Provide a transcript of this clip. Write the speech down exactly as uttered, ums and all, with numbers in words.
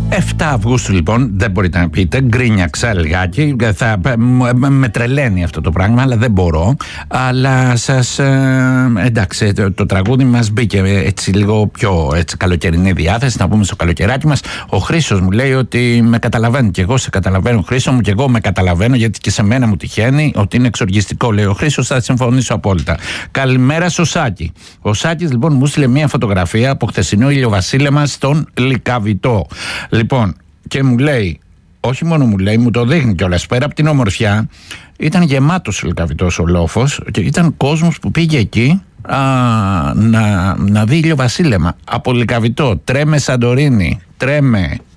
εφτά Αυγούστου λοιπόν, δεν μπορείτε να πείτε, γκρίνιαξα λιγάκι, θα, με τρελαίνει αυτό το πράγμα, αλλά δεν μπορώ. Αλλά σας, ε, εντάξει, το, το τραγούδι μας μπήκε έτσι λίγο πιο έτσι, καλοκαιρινή διάθεση, να πούμε στο καλοκαιράκι μας. Ο Χρήστος μου λέει ότι με καταλαβαίνει και εγώ σε καταλαβαίνω, Χρήστο μου, και εγώ με καταλαβαίνω, γιατί και σε μένα μου τυχαίνει ότι είναι εξοργιστικό, λέει ο Χρήστος, θα συμφωνήσω απόλυτα. Καλημέρα στο Σάκη. Ο Σάκης λοιπόν μου στείλε μια φωτογραφία από χθεσινό ηλιοβασίλεμα στον Λυκαβητό. Λοιπόν, και μου λέει, όχι μόνο μου λέει, μου το δείχνει κιόλας, πέρα από την ομορφιά, ήταν γεμάτος ο Λυκαβητός ο λόφος και ήταν κόσμος που πήγε εκεί α, να, να δει ηλιοβασίλεμα από Λυκαβητό. Τρέμε Σαντορίνη, τρέμε